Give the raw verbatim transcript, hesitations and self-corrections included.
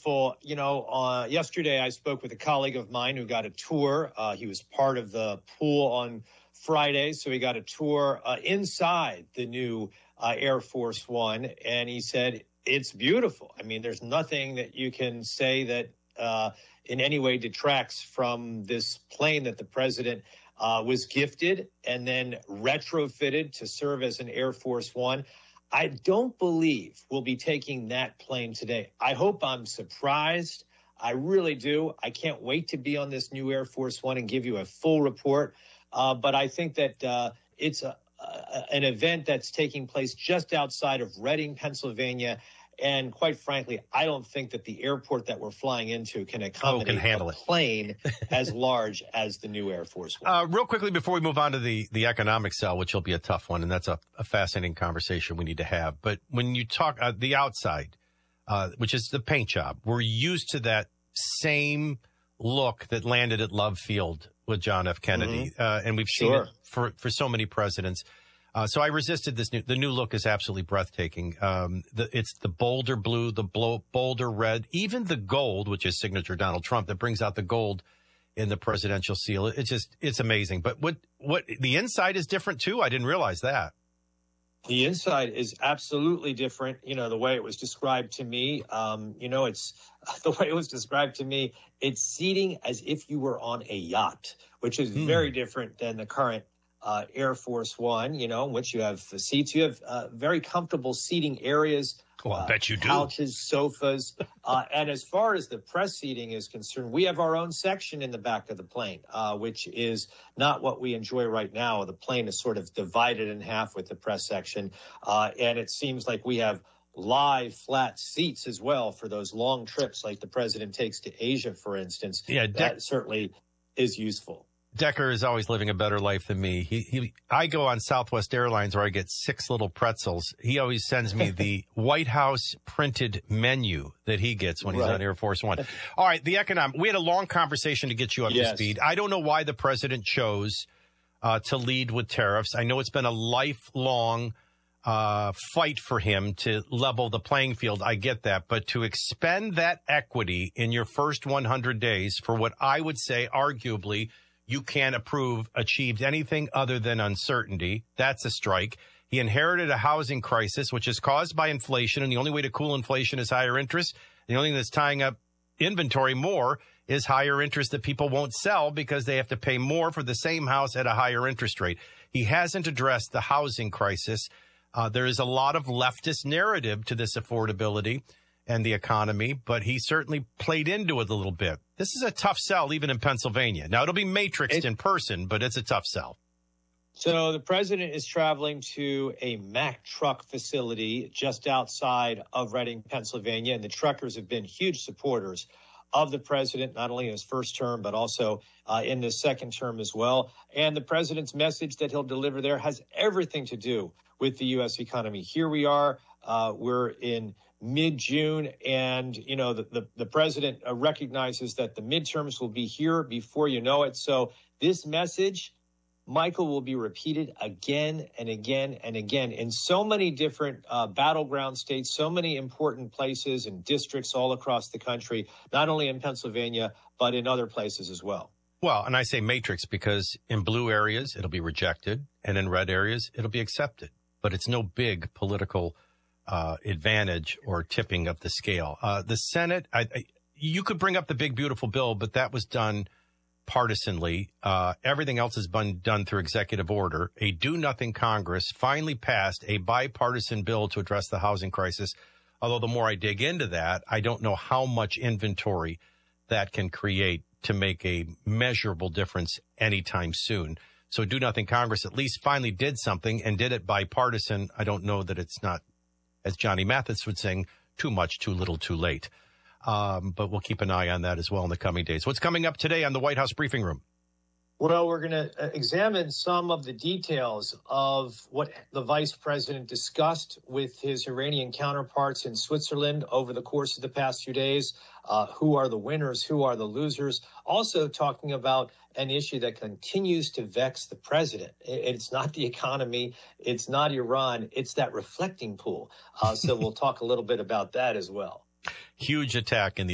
beautiful. You know, uh, yesterday I spoke with a colleague of mine who got a tour. Uh, he was part of the pool on Friday, so he got a tour uh, inside the new uh, Air Force One, and he said it's beautiful. I mean, there's nothing that you can say that uh, in any way detracts from this plane that the president uh, was gifted and then retrofitted to serve as an Air Force One. I don't believe we'll be taking that plane today. I hope I'm surprised. I really do. I can't wait to be on this new Air Force One and give you a full report. Uh, but I think that uh, it's a, a, an event that's taking place just outside of Reading, Pennsylvania. And quite frankly, I don't think that the airport that we're flying into can accommodate oh, can handle a it. plane as large as the new Air Force One. Uh, real quickly, before we move on to the, the economic cell, which will be a tough one, and that's a, a fascinating conversation we need to have. But when you talk uh, the outside, uh, which is the paint job, we're used to that same look that landed at Love Field with John F. Kennedy. Mm-hmm. Uh, and we've seen sure. it for, for so many presidents. Uh, so I resisted this new, the new look is absolutely breathtaking. Um, the, it's the bolder blue, the blow, bolder red, even the gold, which is signature Donald Trump that brings out the gold in the presidential seal. It's just, it's amazing. But what, what the inside is different too. I didn't realize that. The inside is absolutely different. You know, the way it was described to me, um, you know, it's the way it was described to me. It's seating as if you were on a yacht, which is hmm. very different than the current Uh, Air Force One, you know, in which you have the seats. You have uh, very comfortable seating areas. Well, I uh, bet you do. Couches, sofas. uh, and as far as the press seating is concerned, we have our own section in the back of the plane, uh, which is not what we enjoy right now. The plane is sort of divided in half with the press section. Uh, and it seems like we have live flat seats as well for those long trips like the president takes to Asia, for instance. Yeah, that De- certainly is useful. Decker is always living a better life than me. He, he, I go on Southwest Airlines where I get six little pretzels. He always sends me the White House printed menu that he gets when he's right. on Air Force One. All right, the economic. We had a long conversation to get you up yes. to speed. I don't know why the president chose uh, to lead with tariffs. I know it's been a lifelong uh, fight for him to level the playing field. I get that. But to expend that equity in your first one hundred days for what I would say arguably you can't approve achieved anything other than uncertainty. That's a strike. He inherited a housing crisis, which is caused by inflation, and the only way to cool inflation is higher interest. The only thing that's tying up inventory more is higher interest that people won't sell because they have to pay more for the same house at a higher interest rate. He hasn't addressed the housing crisis. Uh, there is a lot of leftist narrative to this affordability and the economy, but he certainly played into it a little bit. This is a tough sell, even in Pennsylvania. Now, it'll be matrixed it, in person, but it's a tough sell. So the president is traveling to a Mack truck facility just outside of Reading, Pennsylvania, and the truckers have been huge supporters of the president, not only in his first term, but also uh, in the second term as well. And the president's message that he'll deliver there has everything to do with the U S economy. Here we are. Uh, we're in mid-June, and, you know, the, the, the president uh, recognizes that the midterms will be here before you know it. So this message, Michael, will be repeated again and again and again in so many different uh, battleground states, so many important places and districts all across the country, not only in Pennsylvania, but in other places as well. Well, and I say matrix because in blue areas, it'll be rejected, and in red areas, it'll be accepted. But it's no big political Uh, advantage or tipping of the scale. Uh, the Senate, I, I, you could bring up the big, beautiful bill, but that was done partisanly. Uh, everything else has been done through executive order. A do-nothing Congress finally passed a bipartisan bill to address the housing crisis. Although the more I dig into that, I don't know how much inventory that can create to make a measurable difference anytime soon. So do-nothing Congress at least finally did something and did it bipartisan. I don't know that it's not, as Johnny Mathis would sing, too much, too little, too late. Um, but we'll keep an eye on that as well in the coming days. What's coming up today on the White House Briefing Room? Well, we're going to examine some of the details of what the vice president discussed with his Iranian counterparts in Switzerland over the course of the past few days. Uh, who are the winners? Who are the losers? Also talking about an issue that continues to vex the president. It's not the economy. It's not Iran. It's that reflecting pool. Uh, so we'll talk a little bit about that as well. Huge attack in the